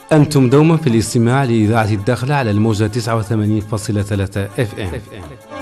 أنتم دوما في الاستماع لإذاعة الداخلة على الموجة 89.3 FM.